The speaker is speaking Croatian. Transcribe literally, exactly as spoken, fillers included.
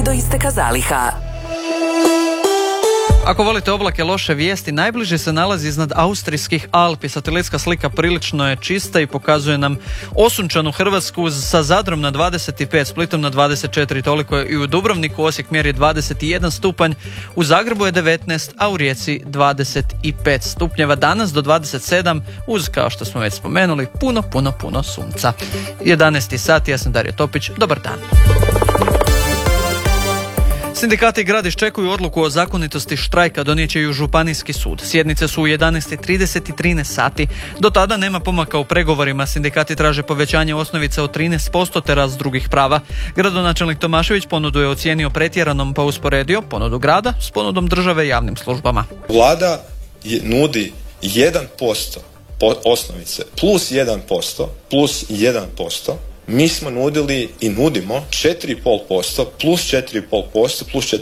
do isteka zaliha. Ako volite oblake loše vijesti, najbliže se nalazi iznad austrijskih Alpi. Satelitska slika prilično je čista i pokazuje nam osunčanu Hrvatsku sa Zadrom na dvadeset pet, Splitom na dvadeset četiri, toliko je i u Dubrovniku. Osijek mjeri dvadeset jedan stupanj, u Zagrebu je devetnaest, a u Rijeci dvadeset pet stupnjeva. Danas do dvadeset sedam, uz, kao što smo već spomenuli, puno, puno, puno sunca. jedanaest sati, ja sam Dario Topić, dobar dan. Sindikati i grad iščekuju odluku o zakonitosti štrajka, donijet će ju Županijski sud. Sjednice su u jedanaest trideset i trinaest sati. Do tada nema pomaka u pregovorima. Sindikati traže povećanje osnovice od trinaest posto te rast drugih prava. Gradonačelnik Tomašević ponudu je ocijenio pretjeranom pa usporedio ponudu grada s ponudom države javnim službama. Vlada je, nudi jedan posto osnovice plus jedan posto plus jedan posto. Mi smo nudili i nudimo četiri i pol posto plus četiri i pol posto plus četiri